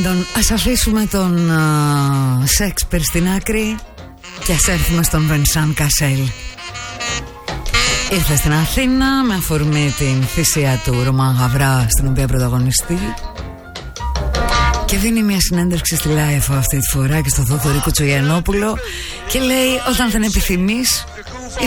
πάντων, ας αφήσουμε τον Σέξπιρ στην άκρη και ας έρθουμε στον Βενσάν Κασέλ. Ήρθε στην Αθήνα με αφορμή την θυσία του Ρωμάν Γαβρά, στην οποία πρωταγωνιστεί, και δίνει μια συνέντευξη στη Life αυτή τη φορά και στο Θοδωρή Κουτσογιαννόπουλο και λέει: όταν δεν επιθυμείς, η